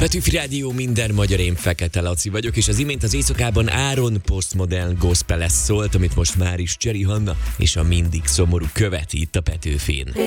Petőfi Rádió, minden magyar, én Fekete Laci vagyok, és az imént az éjszakában Áron postmodern gospel szólt, amit most már is Cseri Hanna és a mindig szomorú követi itt a Petőfin.